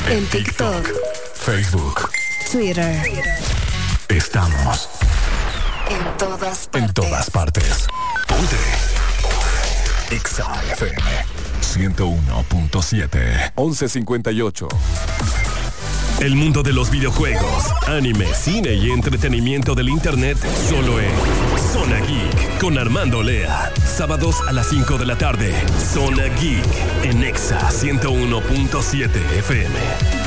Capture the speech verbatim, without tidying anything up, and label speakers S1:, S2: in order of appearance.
S1: En TikTok, Facebook, Twitter. Estamos en todas partes. En todas partes. Ponte. Exa F M ciento uno punto siete. once cincuenta y ocho. El mundo de los videojuegos, anime, cine y entretenimiento del internet solo en Zona Geek con Armando Lea. Sábados a las cinco de la tarde. Zona Geek en Exa ciento uno punto siete F M.